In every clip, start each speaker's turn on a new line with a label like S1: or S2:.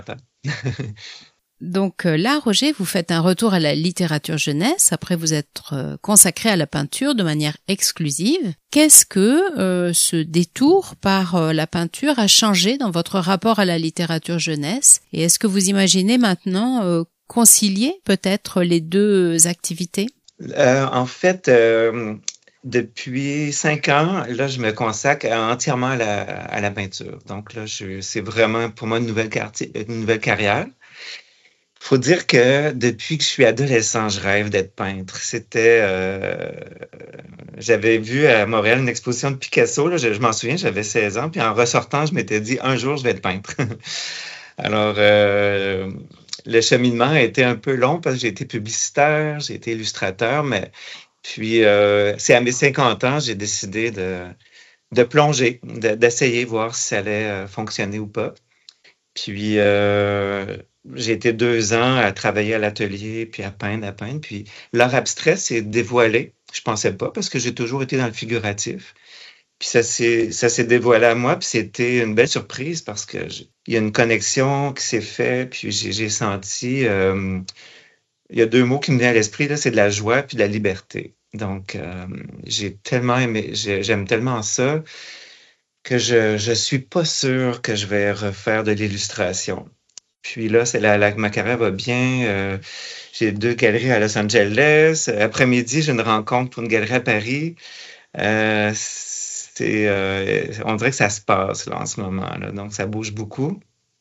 S1: Donc là, Roger, vous faites un retour à la littérature jeunesse après vous être consacré à la peinture de manière exclusive. Qu'est-ce que ce détour par la peinture a changé dans votre rapport à la littérature jeunesse? Et est-ce que vous imaginez maintenant concilier peut-être les deux activités?
S2: En fait, depuis 5 ans, là, je me consacre entièrement à la peinture. Donc là, c'est vraiment pour moi une nouvelle carrière. Faut dire que depuis que je suis adolescent, je rêve d'être peintre. J'avais vu à Montréal une exposition de Picasso, là, je m'en souviens, j'avais 16 ans, puis en ressortant, je m'étais dit, un jour, je vais être peintre. Alors, le cheminement a été un peu long parce que j'ai été publicitaire, j'ai été illustrateur, mais puis c'est à mes 50 ans, j'ai décidé de plonger, d'essayer, voir si ça allait fonctionner ou pas. Puis, j'ai été 2 ans à travailler à l'atelier, puis à peindre. Puis, l'art abstrait s'est dévoilé. Je pensais pas, parce que j'ai toujours été dans le figuratif. Puis, ça s'est dévoilé à moi, puis c'était une belle surprise, parce que il y a une connexion qui s'est faite, puis j'ai senti... il y a 2 mots qui me viennent à l'esprit, là, c'est de la joie puis de la liberté. Donc, j'ai tellement aimé, j'aime tellement ça, que je suis pas sûr que je vais refaire de l'illustration. Puis là, ma carrière va bien. J'ai 2 galeries à Los Angeles. Après-midi, j'ai une rencontre pour une galerie à Paris. On dirait que ça se passe là, en ce moment, là. Donc, ça bouge beaucoup.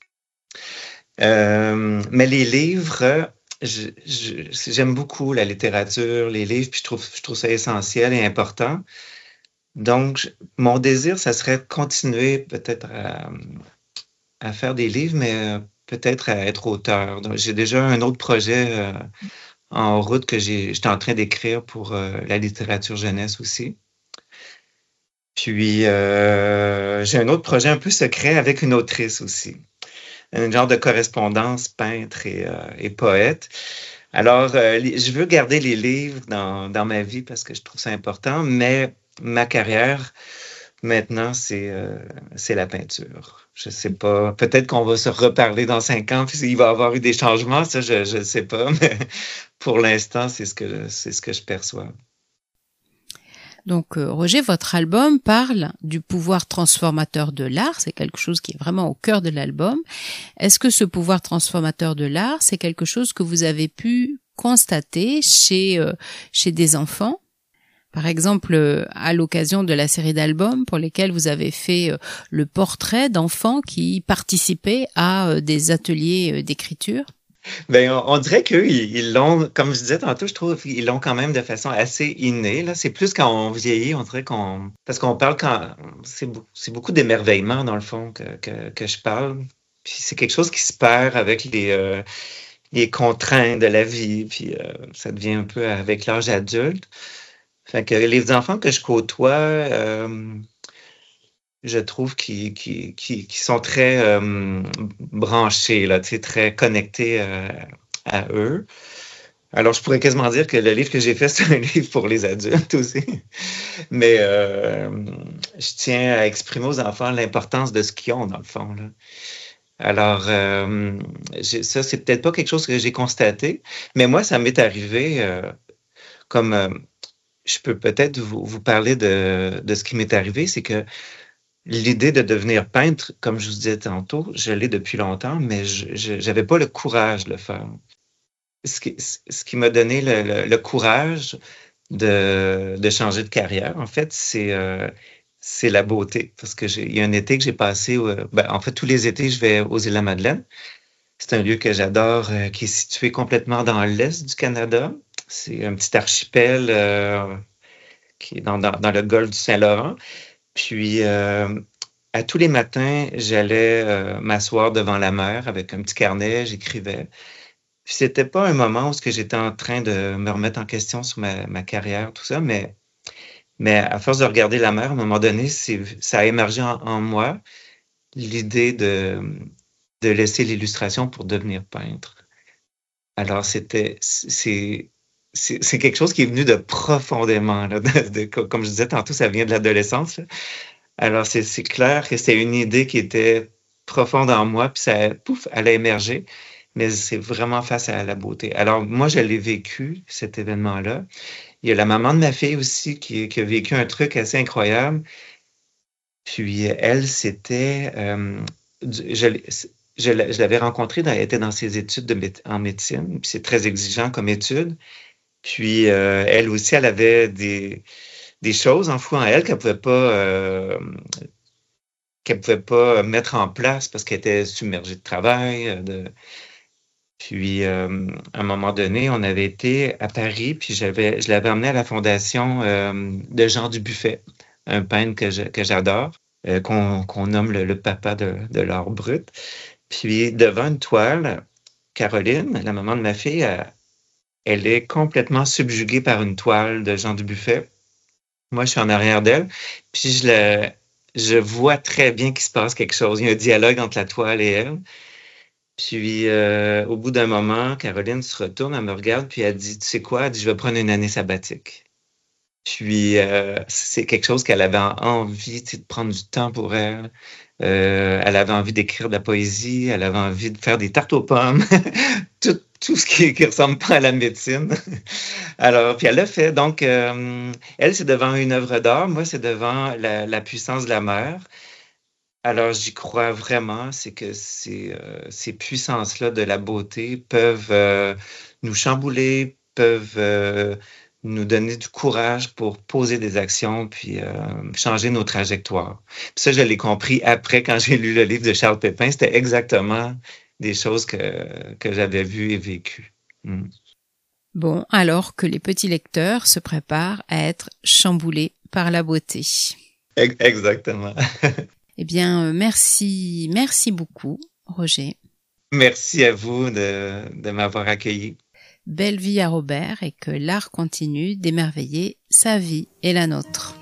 S2: Mais les livres, j'aime beaucoup la littérature, les livres, puis je trouve ça essentiel et important. Donc, mon désir, ça serait de continuer peut-être à faire des livres, mais peut-être à être auteur. Donc, j'ai déjà un autre projet en route que j'étais en train d'écrire pour la littérature jeunesse aussi. Puis, j'ai un autre projet un peu secret avec une autrice aussi. Un genre de correspondance peintre et poète. Alors, je veux garder les livres dans ma vie parce que je trouve ça important, mais ma carrière, maintenant, c'est la peinture. Je sais pas. Peut-être qu'on va se reparler dans 5 ans, puis il va y avoir eu des changements, ça, je ne sais pas, mais pour l'instant, c'est ce que je perçois.
S1: Donc, Roger, votre album parle du pouvoir transformateur de l'art. C'est quelque chose qui est vraiment au cœur de l'album. Est-ce que ce pouvoir transformateur de l'art, c'est quelque chose que vous avez pu constater chez des enfants? Par exemple, à l'occasion de la série d'albums pour lesquels vous avez fait le portrait d'enfants qui participaient à des ateliers d'écriture?
S2: Ben, on dirait qu'eux, ils l'ont, comme je disais tantôt, je trouve qu'ils l'ont quand même de façon assez innée, là. C'est plus quand on vieillit, on dirait parce qu'on parle c'est beaucoup d'émerveillement, dans le fond, que je parle. Puis c'est quelque chose qui se perd avec les contraintes de la vie, puis ça devient un peu avec l'âge adulte. Fait que les enfants que je côtoie, je trouve qu'ils sont très branchés, là, tu sais, très connectés à eux. Alors, je pourrais quasiment dire que le livre que j'ai fait, c'est un livre pour les adultes aussi. Mais je tiens à exprimer aux enfants l'importance de ce qu'ils ont, dans le fond, là. Alors, ça, c'est peut-être pas quelque chose que j'ai constaté, mais moi, ça m'est arrivé comme... je peux peut-être vous parler de ce qui m'est arrivé, c'est que l'idée de devenir peintre, comme je vous disais tantôt, je l'ai depuis longtemps, mais je n'avais pas le courage de le faire. Ce qui m'a donné le courage de changer de carrière, en fait, c'est la beauté. Parce que il y a un été que j'ai passé, en fait, tous les étés, je vais aux Îles-de-la-Madeleine. C'est un lieu que j'adore, qui est situé complètement dans l'est du Canada. C'est un petit archipel qui est dans le golfe du Saint-Laurent. Puis, à tous les matins, j'allais m'asseoir devant la mer avec un petit carnet, j'écrivais. Puis, c'était pas un moment où j'étais en train de me remettre en question sur ma carrière, tout ça, mais à force de regarder la mer, à un moment donné, ça a émergé en moi l'idée de laisser l'illustration pour devenir peintre. Alors, c'est quelque chose qui est venu de profondément, là, comme je disais tantôt, ça vient de l'adolescence, là. Alors, c'est clair que c'était une idée qui était profonde en moi, puis ça, pouf, elle a émergé. Mais c'est vraiment face à la beauté. Alors, moi, je l'ai vécu, cet événement-là. Il y a la maman de ma fille aussi qui a vécu un truc assez incroyable. Puis, elle, c'était... je l'avais rencontrée, elle était dans ses études en médecine, puis c'est très exigeant comme étude. Puis, elle aussi, elle avait des choses enfouies en elle qu'elle pouvait pas mettre en place parce qu'elle était submergée de travail. Puis, à un moment donné, on avait été à Paris, puis je l'avais emmené à la fondation de Jean Dubuffet, un peintre que j'adore, qu'on nomme le papa de l'art brut. Puis, devant une toile, Caroline, la maman de ma fille, elle est complètement subjuguée par une toile de Jean Dubuffet. Moi, je suis en arrière d'elle, puis je vois très bien qu'il se passe quelque chose. Il y a un dialogue entre la toile et elle. Puis, au bout d'un moment, Caroline se retourne, elle me regarde, puis elle dit, tu sais quoi? Elle dit, je vais prendre une année sabbatique. Puis, c'est quelque chose qu'elle avait envie, de prendre du temps pour elle. Elle avait envie d'écrire de la poésie, elle avait envie de faire des tartes aux pommes, tout ce qui ressemble pas à la médecine. Alors, puis elle l'a fait. Donc, elle, c'est devant une œuvre d'art. Moi, c'est devant la puissance de la mer. Alors, j'y crois vraiment, c'est que ces puissances-là de la beauté peuvent nous chambouler, peuvent nous donner du courage pour poser des actions, puis changer nos trajectoires. Puis ça, je l'ai compris après, quand j'ai lu le livre de Charles Pépin, c'était exactement des choses que j'avais vues et vécues.
S1: Bon, alors que les petits lecteurs se préparent à être chamboulés par la beauté.
S2: Exactement.
S1: Eh bien, merci beaucoup, Roger.
S2: Merci à vous de m'avoir accueilli.
S1: Belle vie à Robert et que l'art continue d'émerveiller sa vie et la nôtre.